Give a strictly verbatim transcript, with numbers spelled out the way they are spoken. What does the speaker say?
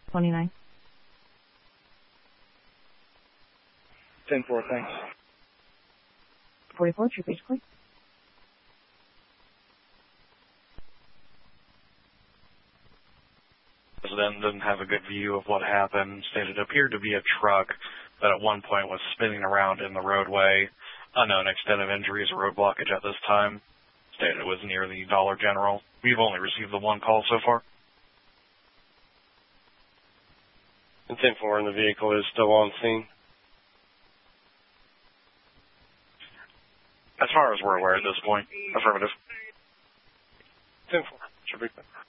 twenty-nine. ten four, thanks. forty-four, true page clear. Resident didn't have a good view of what happened, stated it appeared to be a truck that at one point was spinning around in the roadway. Unknown extent of injuries or road blockage at this time. Stated it was near the Dollar General. We've only received the one call so far. And ten four, and the vehicle is still on scene. As far as we're aware at this point, affirmative. ten four, should be fine.